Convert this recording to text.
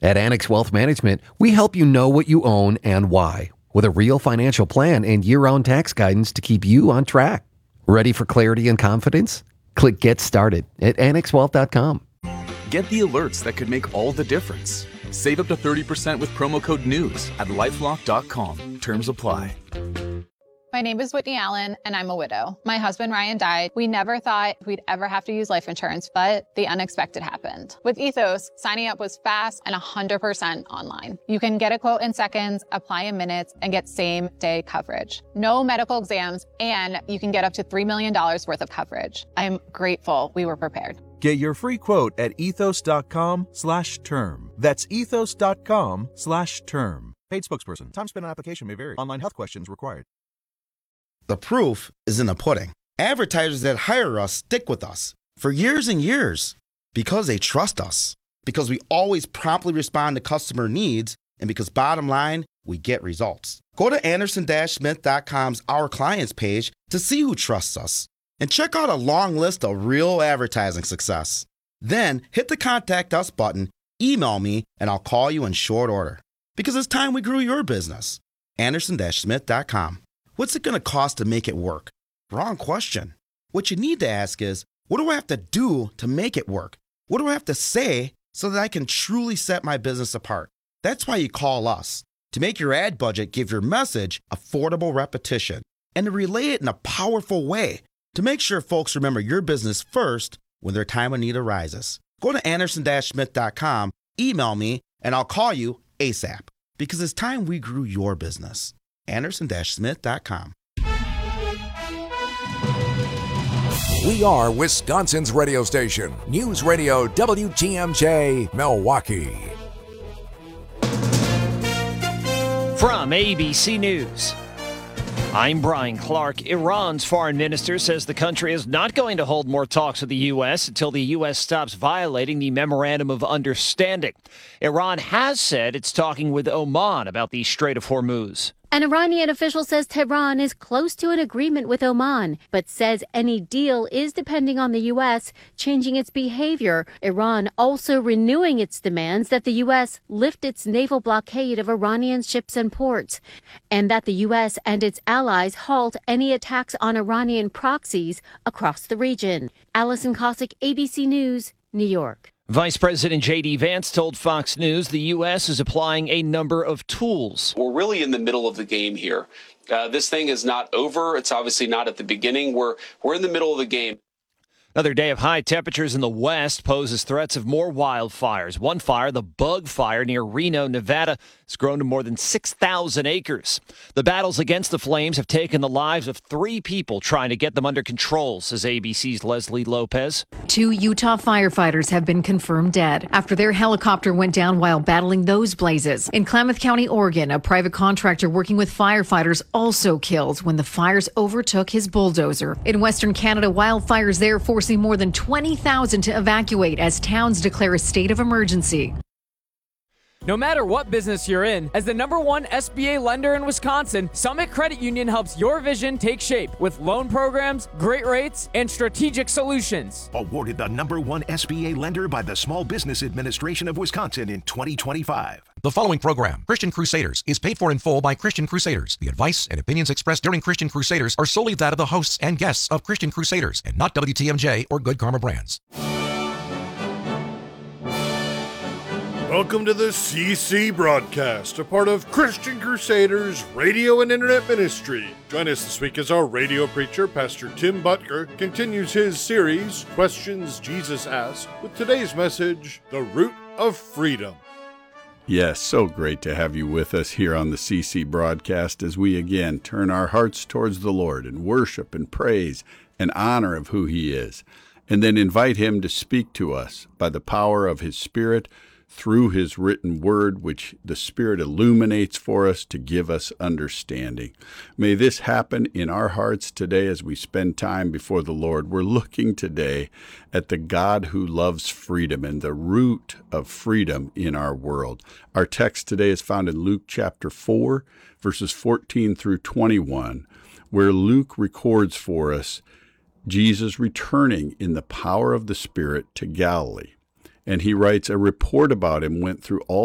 At Annex Wealth Management, we help you know what you own and why, with a real financial plan and year-round tax guidance to keep you on track. Ready for clarity and confidence? Click Get Started at annexwealth.com. Get the alerts that could make all the difference. Save up to 30% with promo code NEWS at lifelock.com. Terms apply. My name is Whitney Allen, and I'm a widow. My husband, Ryan, died. We never thought we'd ever have to use life insurance, but the unexpected happened. With Ethos, signing up was fast and 100% online. You can get a quote in seconds, apply in minutes, and get same-day coverage. No medical exams, and you can get up to $3 million worth of coverage. I'm grateful we were prepared. Get your free quote at ethos.com/term. That's ethos.com/term. Paid spokesperson. Time spent on application may vary. Online health questions required. The proof is in the pudding. Advertisers that hire us stick with us for years and years because they trust us, because we always promptly respond to customer needs, and because bottom line, we get results. Go to Anderson-Smith.com's Our Clients page to see who trusts us and check out a long list of real advertising success. Then hit the Contact Us button, email me, and I'll call you in short order. Because it's time we grew your business. Anderson-Smith.com. What's it going to cost to make it work? Wrong question. What you need to ask is, what do I have to do to make it work? What do I have to say so that I can truly set my business apart? That's why you call us, to make your ad budget give your message affordable repetition and to relay it in a powerful way to make sure folks remember your business first when their time of need arises. Go to Anderson-Smith.com, email me, and I'll call you ASAP because it's time we grew your business. Anderson-Smith.com. We are Wisconsin's radio station, News Radio WTMJ, Milwaukee. From ABC News, I'm Brian Clark. Iran's foreign minister says the country is not going to hold more talks with the U.S. until the U.S. stops violating the Memorandum of Understanding. Iran has said it's talking with Oman about the Strait of Hormuz. An Iranian official says Tehran is close to an agreement with Oman, but says any deal is depending on the U.S. changing its behavior. Iran also renewing its demands that the U.S. lift its naval blockade of Iranian ships and ports, and that the U.S. and its allies halt any attacks on Iranian proxies across the region. Allison Cossack, ABC News, New York. Vice President J.D. Vance told Fox News the U.S. is applying a number of tools. We're really in the middle of the game here. This thing is not over. It's obviously not at the beginning. We're in the middle of the game. Another day of high temperatures in the west poses threats of more wildfires. One fire, the Bug Fire near Reno, Nevada, has grown to more than 6,000 acres. The battles against the flames have taken the lives of 3 people trying to get them under control, says ABC's Leslie Lopez. 2 Utah firefighters have been confirmed dead after their helicopter went down while battling those blazes. In Klamath County, Oregon, a private contractor working with firefighters also killed when the fires overtook his bulldozer. In Western Canada, wildfires there forcing more than 20,000 to evacuate as towns declare a state of emergency. No matter what business you're in, as the #1 SBA lender in Wisconsin, Summit Credit Union helps your vision take shape with loan programs, great rates, and strategic solutions. Awarded the #1 SBA lender by the Small Business Administration of Wisconsin in 2025. The following program, Christian Crusaders, is paid for in full by Christian Crusaders. The advice and opinions expressed during Christian Crusaders are solely that of the hosts and guests of Christian Crusaders and not WTMJ or Good Karma Brands. Welcome to the CC Broadcast, a part of Christian Crusaders Radio and Internet Ministry. Join us this week as our radio preacher, Pastor Tim Butker, continues his series, Questions Jesus Asked, with today's message, The Root of Freedom. Yes, so great to have you with us here on the CC Broadcast as we again turn our hearts towards the Lord in worship and praise and honor of who He is, and then invite Him to speak to us by the power of His Spirit through His written word, which the Spirit illuminates for us to give us understanding. May this happen in our hearts today as we spend time before the Lord. We're looking today at the God who loves freedom and the root of freedom in our world. Our text today is found in Luke chapter 4, verses 14 through 21, where Luke records for us Jesus returning in the power of the Spirit to Galilee. And he writes, a report about him went through all